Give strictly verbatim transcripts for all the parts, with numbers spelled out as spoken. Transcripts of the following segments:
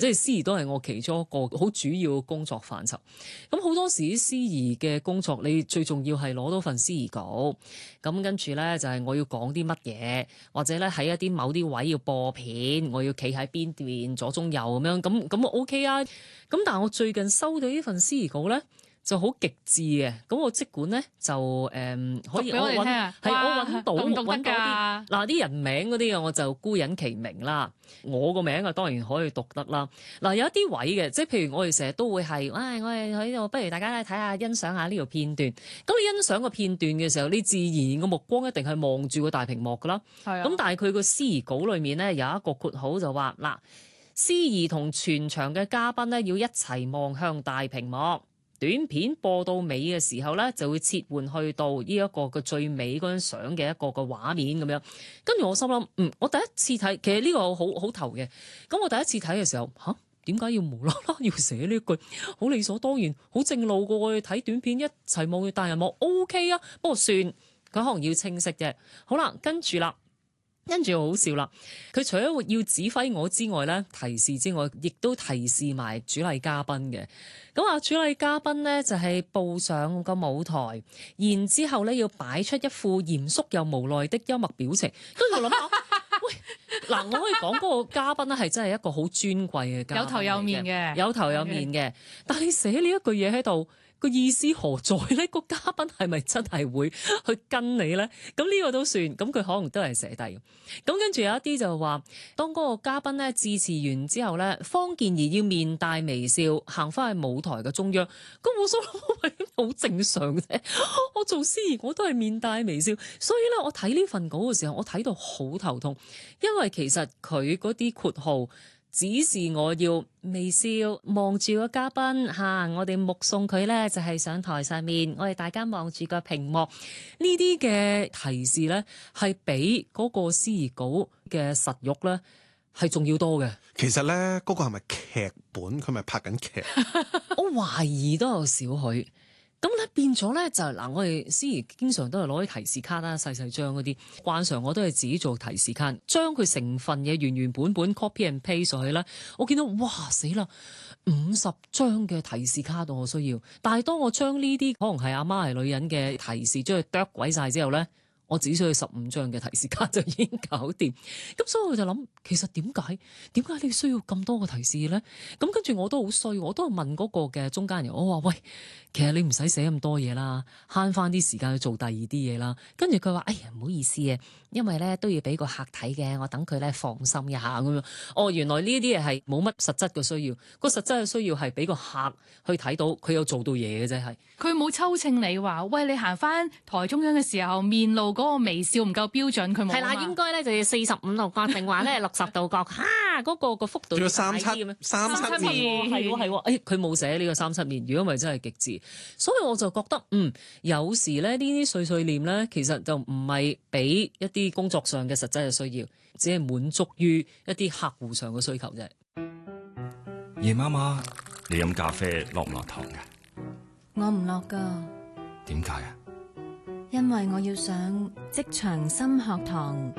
即係司儀都係我其中一個好主要嘅工作範疇。咁好多時啲司儀嘅工作，你最重要係攞到份司儀稿，咁跟住咧就係我要講啲乜嘢，或者咧喺一啲某啲位要播片，我要企喺邊邊左中右咁樣，咁咁 OK 啊。咁但係我最近收到呢份司儀稿咧，就好極致嘅，咁我即管咧就誒、嗯、可以我揾係我揾到揾到啲嗱啲人名嗰啲嘅，我就孤隱其名啦。我個名啊當然可以讀得啦。嗱有一啲位嘅，即係譬如我哋成日都會係，唉、哎、我哋喺度，不如大家睇下欣賞下呢條片段。咁你欣賞個片段嘅時候，你自然個目光一定係望住個大屏幕噶啦。係啊。咁但係佢個司儀稿裏面咧有一個括號就話嗱，司儀同全場嘅嘉賓咧要一齊望向大屏幕。短片播到尾嘅時候咧，就會切換去到呢一個嘅最尾嗰張相嘅一個嘅畫面咁樣。跟住我心諗，嗯，我第一次睇，其實呢個好好頭嘅。咁我第一次睇嘅時候，吓，點解要無啦啦要寫呢一句？好理所當然，好正路過我哋睇短片一齊望住大屏幕 OK 啊。不過算，佢可能要清晰啫。好啦，跟住啦。跟住好笑啦！佢除咗要指揮我之外咧，提示之外，亦都提示埋主禮嘉賓嘅。咁啊，主禮嘉賓咧就係步上個舞台，然之後咧要擺出一副嚴肅又無奈的幽默表情。跟住我諗下，喂，嗱，我可以講嗰個嘉賓咧係真係一個好尊貴嘅嘉賓，有頭有面嘅，有頭有面嘅。但係你寫呢一句嘢喺度，個意思何在咧？個嘉賓係咪真係會去跟你咧？咁呢個都算，咁佢可能都係寫低。咁跟住有一啲就話，當嗰個嘉賓咧致辭完之後咧，方健儀要面帶微笑行翻去舞台嘅中央。咁我想諗，好正常啫。我做司儀我都係面帶微笑，所以咧我睇呢份稿嘅時候，我睇到好頭痛，因為其實佢嗰啲括號。指示我要微笑望住個嘉賓嚇、啊，我哋目送佢咧就係、是、上台上面，我哋大家望住個屏幕。呢啲嘅提示咧係比嗰個司儀稿嘅實育咧係仲要多嘅。 其實咧嗰、那個係咪劇本？佢咪拍緊劇？ 我懷疑都有少許。咁咧變咗咧就嗱，我哋司儀經常都係攞啲提示卡啦，細細張嗰啲，慣常我都係自己做提示卡，將佢成分嘅原原本本 copy and paste 上去咧。我見到哇死啦，五十張嘅提示卡度我需要，但係當我將呢啲可能係阿媽係女人嘅提示將佢剁鬼晒之後咧，我只需要十五張嘅提示卡就已經搞掂。咁所以我就諗，其實點解點解你需要咁多個提示咧？咁跟住我都好衰，我都係問嗰個嘅中間人，我話喂，其實你唔使寫咁多嘢啦，慳翻啲時間去做第二啲嘢啦。跟住佢話：哎呀，唔好意思啊，因為咧都要俾個客睇嘅，我等佢咧放心一下咁樣。哦，原來呢啲嘢係冇乜實質嘅需要，個實質嘅需要係俾個客去睇到佢有做到嘢嘅啫，係。 佢冇抽稱你話，喂，你行翻台中央嘅時候面露嗰個微笑唔夠標準，佢冇。係啦， 應該咧就要四十五度角定話咧六十度角，嚇嗰、嗰個、嗰個幅度要大啲咁樣。 三七三七面係喎係喎，誒佢冇寫呢個三七面，如果唔係真係極致。所以我就覺得，嗯，有時咧呢啲碎碎念咧，其實就唔係俾一啲工作上嘅實際嘅需要，只係滿足於一啲客戶上嘅需求啫。 夜媽媽，你飲咖啡落唔落糖㗎？ 我唔落㗎。 點解啊？ 因為我要上職場心學堂。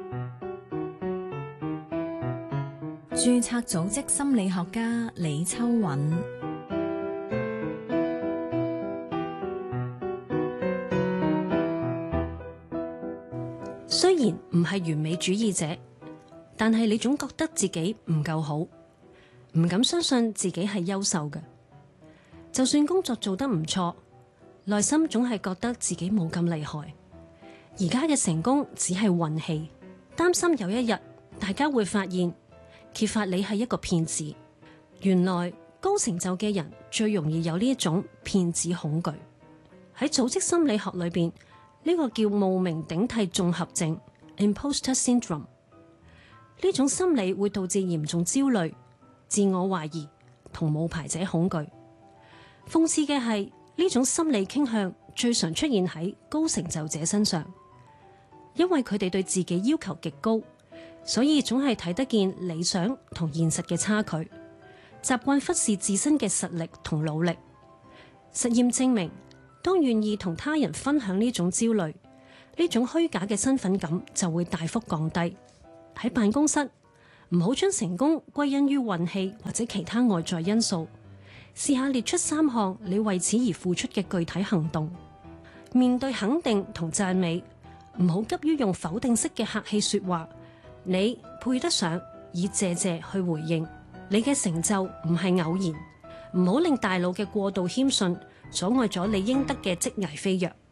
註冊組織心理學家李秋韻。雖然唔係完美主義者，但係你總覺得自己唔夠好，唔敢相信自己係優秀嘅。就算工作做得唔錯，內心總係覺得自己冇咁厲害。而家嘅成功只係運氣，擔心有一日大家會發現揭發你係一個騙子。原來高成就嘅人最容易有呢一種騙子恐懼。喺組織心理學裏邊，呢個叫冒名頂替綜合症 （Imposter Syndrome）。呢種心理會導致嚴重焦慮、自我懷疑同冒牌者恐懼。諷刺嘅係，呢種心理傾向最常出現喺高成就者身上，因為佢哋對自己要求極高，所以總係睇得見理想同現實嘅差距，習慣忽視自身嘅實力同努力。實驗證明，當願意同他人分享呢種焦慮，呢種虛假嘅身份感就會大幅降低。喺辦公室， 唔好將成功歸因於運氣或者其他外在因素。試下列出三項你為此而付出嘅具體行動。面對肯定同讚美，唔好急於用否定式嘅客氣說話。你配得上以謝謝去回應。你嘅成就唔係偶然，唔好令大腦嘅過度謙遜阻礙咗你應得嘅職涯飛躍。